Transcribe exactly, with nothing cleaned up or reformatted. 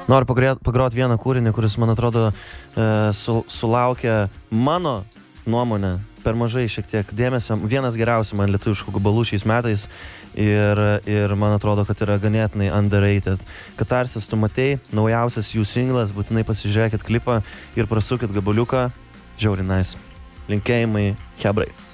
Noriu pagroti vieną kūrinį, kuris, man atrodo, su, sulaukia mano nuomonę per mažai šiek tiek dėmesio. Vienas geriausių man lietuviškų gabalų šiais metais ir, ir man atrodo, kad yra ganėtinai underrated. Katarsis tu matei, naujausias jų singlas, būtinai pasižiūrėkit klipą ir prasukit gabaliuką. Žiauriai nice. Linkėjimai, chebrai.